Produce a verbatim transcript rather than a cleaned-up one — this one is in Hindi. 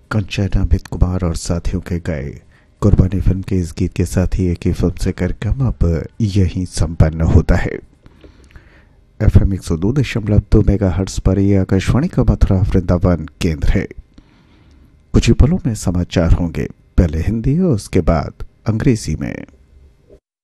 कंचना अमित कुमार और साथियों के गाए कुर्बानी फिल्म के इस गीत के साथ ही एक ही फिल्म से कार्यक्रम अब यहीं संपन्न होता है। एफ एम एक सौ दो दशमलव दो मेगा हर्ट्स पर यह आकाशवाणी का मथुरा वृंदावन केंद्र है। कुछ ही पलों में समाचार होंगे, पहले हिंदी और उसके बाद अंग्रेजी में।